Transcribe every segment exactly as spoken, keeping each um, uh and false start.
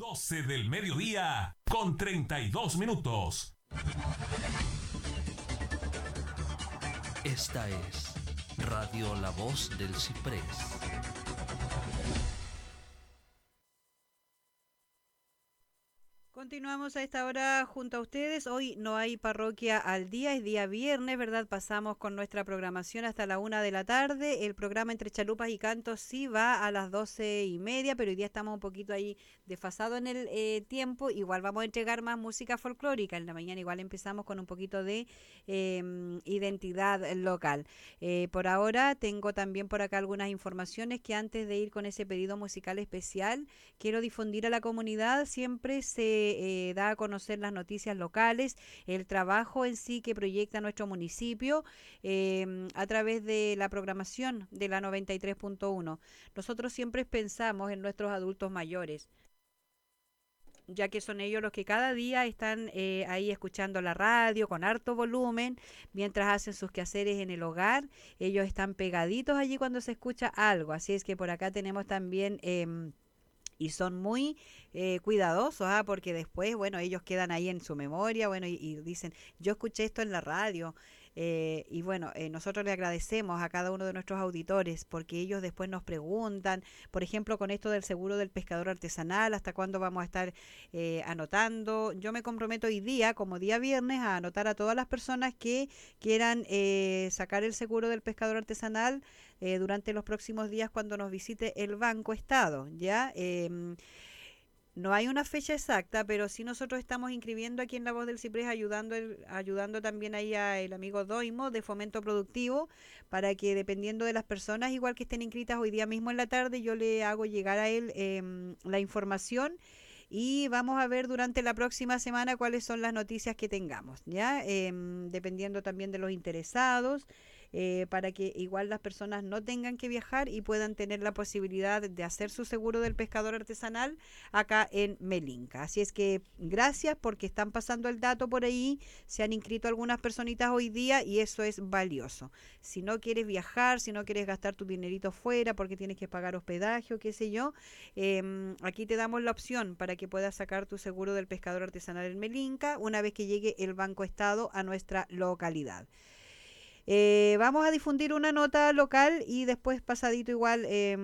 doce del mediodía con treinta y dos minutos. Esta es Radio La Voz del Ciprés. Continuamos a esta hora junto a ustedes. Hoy no hay parroquia al día, es día viernes, ¿verdad? Pasamos con nuestra programación hasta la una de la tarde. El programa Entre Chalupas y Cantos sí va a las doce y media, pero hoy día estamos un poquito ahí desfasados en el eh, tiempo. Igual vamos a entregar más música folclórica. En la mañana igual empezamos con un poquito de eh, identidad local. Eh, por ahora tengo también por acá algunas informaciones que antes de ir con ese pedido musical especial, quiero difundir a la comunidad. Siempre se Eh, da a conocer las noticias locales, el trabajo en sí que proyecta nuestro municipio eh, a través de la programación de la noventa y tres punto uno. Nosotros siempre pensamos en nuestros adultos mayores, ya que son ellos los que cada día están eh, ahí escuchando la radio con harto volumen, mientras hacen sus quehaceres en el hogar. Ellos están pegaditos allí cuando se escucha algo, así es que por acá tenemos también... Eh, y son muy eh, cuidadosos, ¿ah? Porque después, bueno, ellos quedan ahí en su memoria, bueno, y, y dicen, yo escuché esto en la radio, eh, y bueno, eh, nosotros le agradecemos a cada uno de nuestros auditores, porque ellos después nos preguntan, por ejemplo, con esto del seguro del pescador artesanal, hasta cuándo vamos a estar eh, anotando. Yo me comprometo hoy día, como día viernes, a anotar a todas las personas que quieran eh, sacar el seguro del pescador artesanal eh, durante los próximos días cuando nos visite el Banco Estado, ¿ya? Eh, no hay una fecha exacta, pero sí nosotros estamos inscribiendo aquí en La Voz del Ciprés, ayudando el, ayudando también ahí a el amigo Doimo de Fomento Productivo, para que dependiendo de las personas, igual que estén inscritas hoy día mismo en la tarde, yo le hago llegar a él eh, la información. Y vamos a ver durante la próxima semana cuáles son las noticias que tengamos, ¿ya? Eh, dependiendo también de los interesados, eh, para que igual las personas no tengan que viajar y puedan tener la posibilidad de hacer su seguro del pescador artesanal acá en Melinca. Así es que gracias porque están pasando el dato por ahí, se han inscrito algunas personitas hoy día y eso es valioso. Si no quieres viajar, si no quieres gastar tu dinerito fuera porque tienes que pagar hospedaje o qué sé yo, eh, aquí te damos la opción para que puedas sacar tu seguro del pescador artesanal en Melinca una vez que llegue el Banco Estado a nuestra localidad. Eh, vamos a difundir una nota local y después pasadito igual, eh,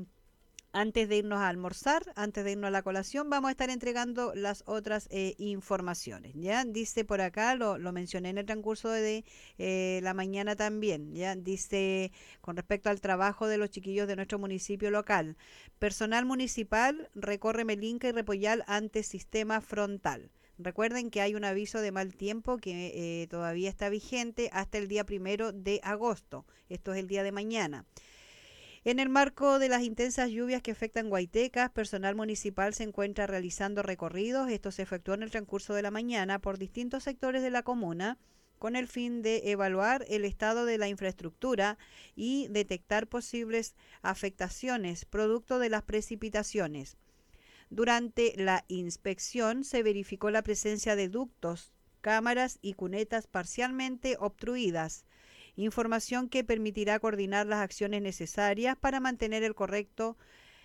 antes de irnos a almorzar, antes de irnos a la colación, vamos a estar entregando las otras eh, informaciones, ¿ya? Dice por acá, lo, lo mencioné en el transcurso de eh, la mañana también, ¿ya? Dice, con respecto al trabajo de los chiquillos de nuestro municipio local, personal municipal recorre Melinca y Repollal ante sistema frontal. Recuerden que hay un aviso de mal tiempo que eh, todavía está vigente hasta el día primero de agosto. Esto es el día de mañana. En el marco de las intensas lluvias que afectan Guaitecas, personal municipal se encuentra realizando recorridos. Esto se efectuó en el transcurso de la mañana por distintos sectores de la comuna con el fin de evaluar el estado de la infraestructura y detectar posibles afectaciones producto de las precipitaciones. Durante la inspección se verificó la presencia de ductos, cámaras y cunetas parcialmente obstruidas, información que permitirá coordinar las acciones necesarias para mantener el correcto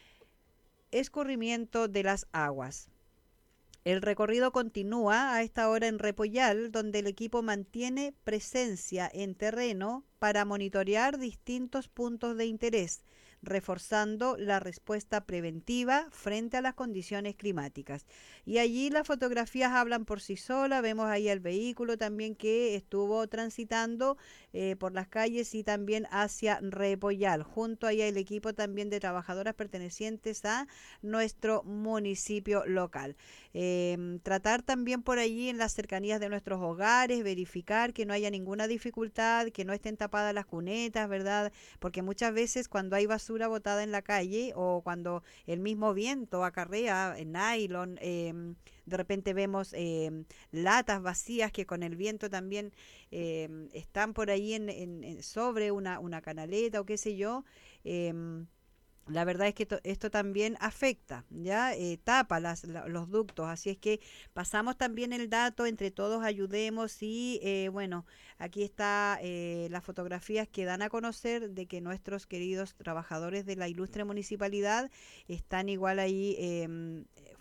escurrimiento de las aguas. El recorrido continúa a esta hora en Repollal, donde el equipo mantiene presencia en terreno para monitorear distintos puntos de interés, reforzando la respuesta preventiva frente a las condiciones climáticas. Y allí las fotografías hablan por sí solas, vemos ahí el vehículo también que estuvo transitando eh, por las calles y también hacia Repollal, junto ahí al equipo también de trabajadoras pertenecientes a nuestro municipio local. Eh, tratar también por allí en las cercanías de nuestros hogares, verificar que no haya ninguna dificultad, que no estén tapadas las cunetas, ¿verdad? Porque muchas veces cuando hay basura botada en la calle o cuando el mismo viento acarrea en nylon, eh, de repente vemos eh, latas vacías que con el viento también eh, están por ahí en, en, en sobre una, una canaleta o qué sé yo. Eh, La verdad es que to- esto también afecta, ¿ya? Eh, tapa las, la- los ductos, así es que pasamos también el dato, entre todos ayudemos y eh, bueno, aquí está eh, las fotografías que dan a conocer de que nuestros queridos trabajadores de la ilustre municipalidad están igual ahí em,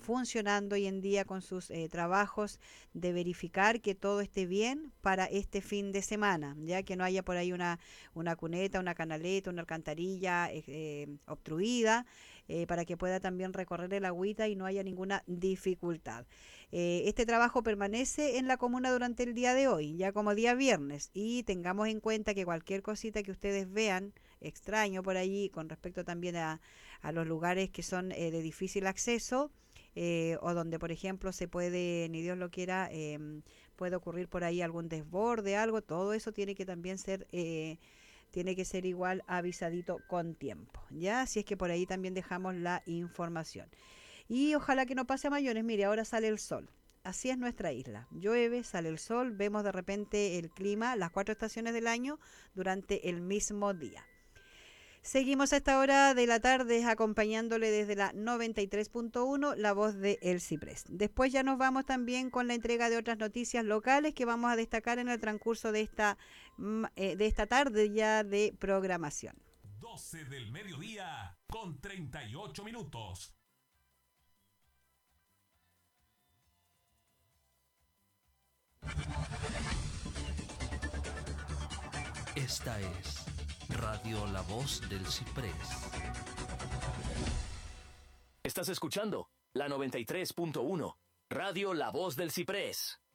funcionando hoy en día con sus eh, trabajos de verificar que todo esté bien para este fin de semana, ya que no haya por ahí una, una cuneta, una canaleta, una alcantarilla eh, eh, obstruida, eh, para que pueda también recorrer el agüita y no haya ninguna dificultad. Eh, este trabajo permanece en la comuna durante el día de hoy, ya como día viernes, y tengamos en cuenta que cualquier cosita que ustedes vean extraño por allí con respecto también a, a los lugares que son eh, de difícil acceso, eh, o donde por ejemplo se puede, ni Dios lo quiera, eh, puede ocurrir por ahí algún desborde, algo, todo eso tiene que también ser eh, tiene que ser igual avisadito con tiempo, ya, así es que por ahí también dejamos la información. Y ojalá que no pase a mayores. Mire, ahora sale el sol. Así es nuestra isla. Llueve, sale el sol, vemos de repente el clima, las cuatro estaciones del año durante el mismo día. Seguimos a esta hora de la tarde acompañándole desde la noventa y tres punto uno, la voz de El Ciprés. Después ya nos vamos también con la entrega de otras noticias locales que vamos a destacar en el transcurso de esta, de esta tarde ya de programación. doce del mediodía con treinta y ocho minutos. Esta es Radio La Voz del Ciprés. Estás escuchando la noventa y tres punto uno, Radio La Voz del Ciprés.